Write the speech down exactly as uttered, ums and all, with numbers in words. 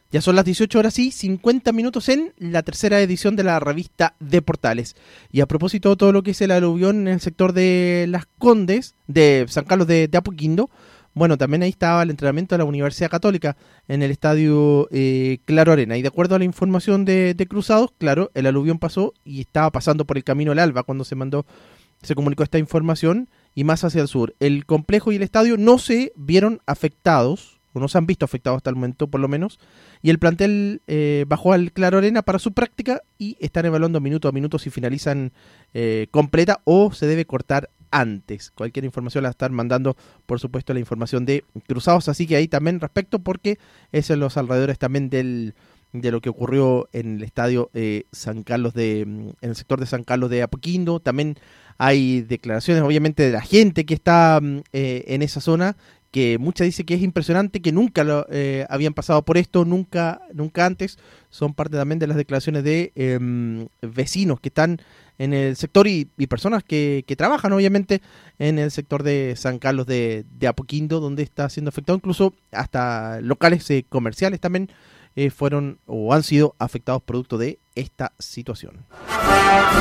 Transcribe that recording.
Ya son las dieciocho horas y cincuenta minutos en la tercera edición de la revista de Portales. Y a propósito de todo lo que es el aluvión en el sector de Las Condes, de San Carlos de, de Apoquindo, bueno, también ahí estaba el entrenamiento de la Universidad Católica en el estadio eh, Claro Arena. Y de acuerdo a la información de, de Cruzados, claro, el aluvión pasó y estaba pasando por el camino del Alba cuando se mandó, se comunicó esta información, y más hacia el sur. El complejo y el estadio no se vieron afectados, o no se han visto afectados hasta el momento por lo menos, y el plantel eh, bajó al Claro Arena para su práctica y están evaluando minuto a minuto si finalizan eh, completa o se debe cortar antes. Cualquier información la están mandando, por supuesto, la información de Cruzados, así que ahí también respecto, porque es en los alrededores también del de lo que ocurrió en el estadio eh, San Carlos de, en el sector de San Carlos de Apoquindo. También hay declaraciones obviamente de la gente que está eh, en esa zona, que mucha dice que es impresionante, que nunca lo, eh, habían pasado por esto, nunca nunca antes. Son parte también de las declaraciones de eh, vecinos que están en el sector y, y personas que, que trabajan obviamente en el sector de San Carlos de, de Apoquindo, donde está siendo afectado. Incluso hasta locales eh, comerciales también eh, fueron o han sido afectados producto de esta situación.